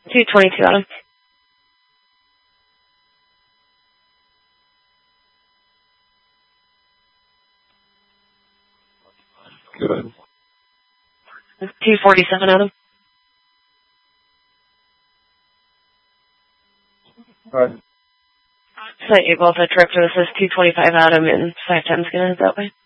222, Adam. Good. 247, Adam. Alright. So you both at director, this is 225, Adam, and 510's gonna head that way.